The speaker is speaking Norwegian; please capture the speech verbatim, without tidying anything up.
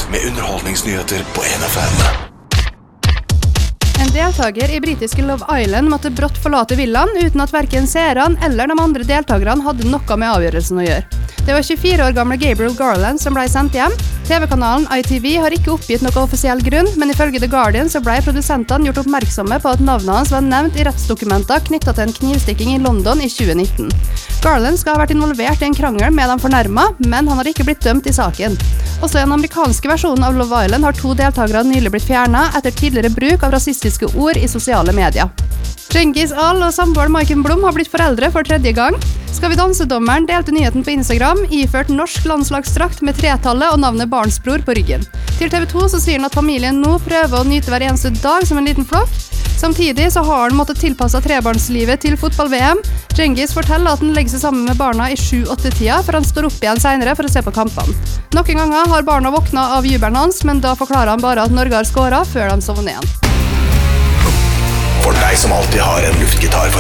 med underholdningsnyheter på N F M. En deltaker i britiske Love Island måtte brått forlate villaen uten at hverken seerne eller de andre deltakerne hadde noe med avgjørelsen å gjøre. Det var tjuefire år gamle Gabriel Garland som ble sendt hjem. T V-kanalen I T V har ikke oppgitt noe offisiell grunn, men ifølge The Guardian så ble produsentene gjort oppmerksomme på at navnet hans var nevnt i rettsdokumenter knyttet til en knivstikking i London i tjue nitten. Garland skal ha vært involvert i en krangel med de fornærmet, men han har ikke blitt dømt i saken. Også i den amerikanske versjonen av Love Island har to deltakere nylig blitt fjernet etter tidligere bruk av rasistiske ord i sosiale medier. Cengiz Al og samboeren Maiken Blom har blitt foreldre for tredje gang. Skal vi danse-dommeren delte nyheten på Instagram, iført norsk landslagsdrakt med tretallet og navnet barnsbror på ryggen. Til T V to så sier han at familien nå prøver å nyte hver eneste dag som en liten flokk. Samtidig så har han måttet tilpasse trebarnslivet til fotball-V M. Cengiz forteller at han legger seg sammen med barna i sju åtte tida, for han står opp igjen senere for å se på kampene. Noen ganger har barna våknet av jubelen hans, men da forklarer han bare at Norge har skåret før de sovner igjen. For deg som alltid har en luftgitar for